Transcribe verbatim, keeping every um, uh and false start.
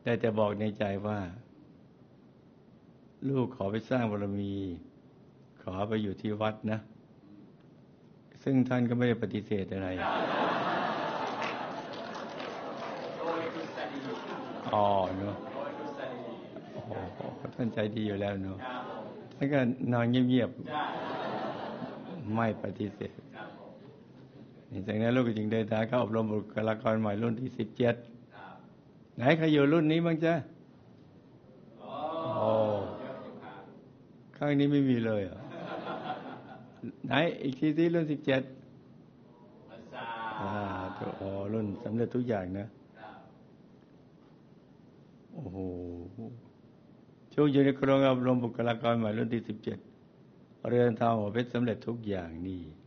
ได้แต่บอกในใจว่าลูกขอไปสร้างบารมี ขอไปอยู่ที่วัดนะซึ่งท่านก็ไม่ได้ปฏิเสธอะไรอ๋อเนาะโอ้โหท่านใจดีอยู่แล้วเนาะท่านก็นอนเงียบๆไม่ปฏิเสธจากนั้นลูกก็จึงเดินทางเข้าอบรมบุคลากรใหม่รุ่นที่สิบเจ็ดไหนใครอยู่รุ่นนี้บ้างจ๊ะโอ้ข้างนี้ไม่มีเลยเหรอไหนอีกทีที่รุ่นสิบเจ็ดอ่าตัวอ๋อรุ่นสำเร็จทุกอย่างนะโอ้โหช่วงอยู่ในโครงอบรมบุคลากรใหม่รุ่นที่สิบเจ็ดเรือนทองหัวเพชรสำเร็จทุกอย่างนี่